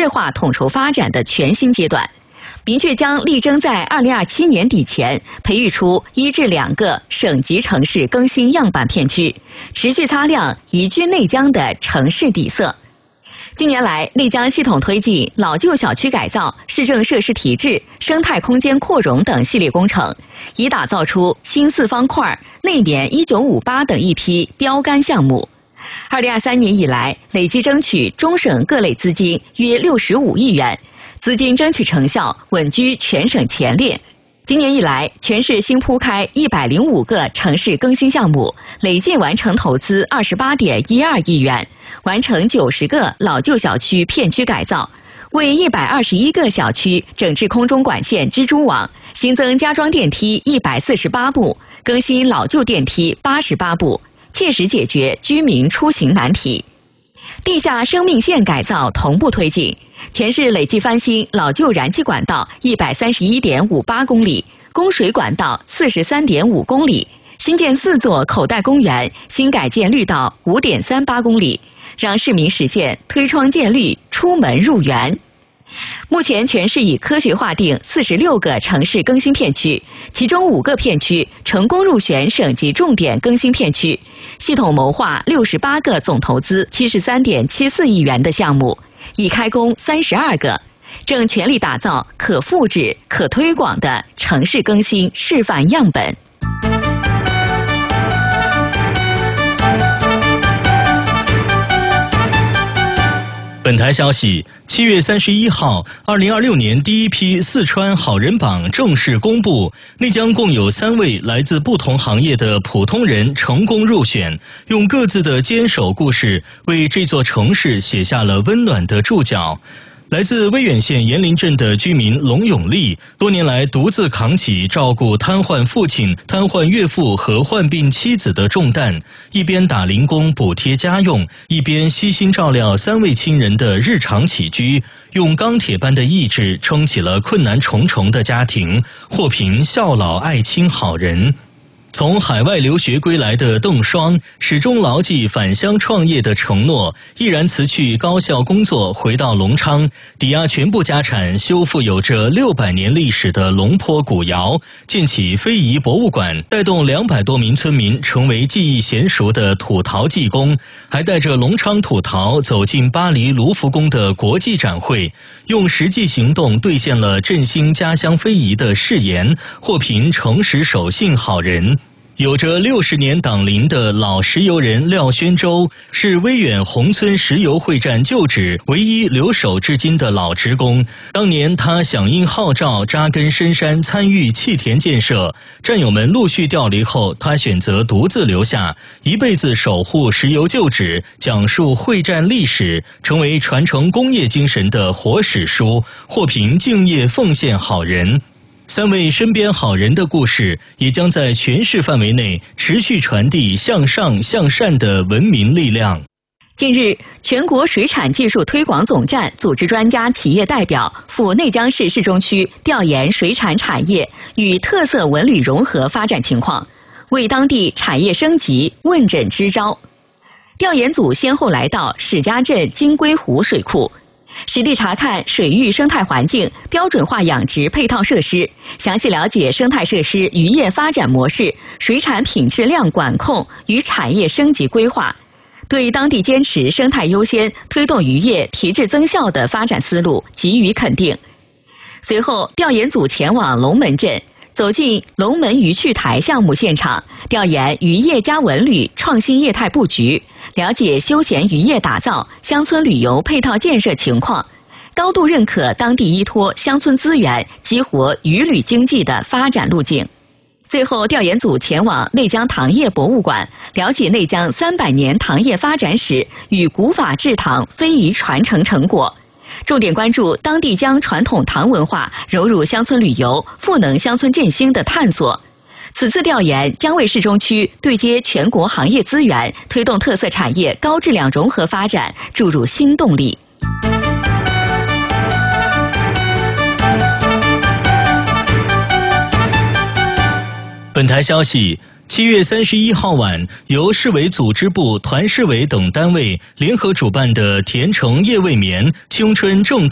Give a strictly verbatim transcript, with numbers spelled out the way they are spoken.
化统筹发展的全新阶段，明确将力争在二零二七年底前培育出一至两个省级城市更新样板片区，持续擦亮宜居内江的城市底色。近年来，内江系统推进老旧小区改造、市政设施提质、生态空间扩容等系列工程，已打造出新四方块、内联一九五八等一批标杆项目。二零二三年以来，累计争取中省各类资金约六十五亿元，资金争取成效稳居全省前列。今年以来，全市新铺开一百零五个城市更新项目，累计完成投资二十八点一二亿元，完成九十个老旧小区片区改造，为一百二十一个小区整治空中管线蜘蛛网，新增加装电梯一百四十八部，更新老旧电梯八十八部，切实解决居民出行难题。地下生命线改造同步推进，全市累计翻新老旧燃气管道一百三十一点五八公里，供水管道四十三点五公里，新建四座口袋公园，新改建绿道五点三八公里，让市民实现推窗见绿、出门入园。目前全市已科学划定四十六个城市更新片区，其中五个片区成功入选省级重点更新片区，系统谋划六十八个总投资七十三点七四亿元的项目，已开工三十二个，正全力打造可复制、可推广的城市更新示范样本。 本台消息，七月三十一号，二零二六年第一批四川好人榜正式公布，内江共有三位来自不同行业的普通人成功入选，用各自的坚守故事，为这座城市写下了温暖的注脚。来自威远县岩林镇的居民龙永利，多年来独自扛起照顾瘫痪父亲、瘫痪岳父和患病妻子的重担，一边打零工补贴家用，一边悉心照料三位亲人的日常起居，用钢铁般的意志撑起了困难重重的家庭，获评孝老爱亲好人。从海外留学归来的邓双，始终牢记返乡创业的承诺，毅然辞去高校工作，回到隆昌，抵押全部家产修复有着六百年历史的龙坡古窑，建起非遗博物馆，带动两百多名村民成为技艺娴熟的土陶技工，还带着隆昌土陶走进巴黎卢浮宫的国际展会，用实际行动兑现了振兴家乡非遗的誓言，获评诚实守信好人。有着六十年党龄的老石油人廖宣洲，是威远宏村石油会站旧址唯一留守至今的老职工。当年他响应号召扎根深山，参与弃田建设，战友们陆续调离后，他选择独自留下，一辈子守护石油旧址，讲述会战历史，成为传承工业精神的活史书，获评敬业奉献好人。三位身边好人的故事，也将在全市范围内持续传递向上向善的文明力量。 近日，全国水产技术推广总站组织专家企业代表赴内江市市中区调研水产产业与特色文旅融合发展情况，为当地产业升级问诊支招。调研组先后来到史家镇金龟湖水库，实地查看水域生态环境、标准化养殖配套设施，详细了解生态设施渔业发展模式、水产品质量管控与产业升级规划，对当地坚持生态优先、推动渔业提质增效的发展思路给予肯定。随后，调研组前往龙门镇，走进龙门渔趣台项目现场，调研渔业加文旅创新业态布局，了解休闲渔业打造、乡村旅游配套建设情况，高度认可当地依托乡村资源激活渔旅经济的发展路径。最后，调研组前往内江糖业博物馆，了解内江三百年糖业发展史与古法制糖非遗传承成果，重点关注当地将传统糖文化融入乡村旅游、赋能乡村振兴的探索。此次调研将为市中区对接全国行业资源，推动特色产业高质量融合发展注入新动力。 本台消息，七月三十一号晚，由市委组织部、团市委等单位联合主办的甜橙夜未眠青春正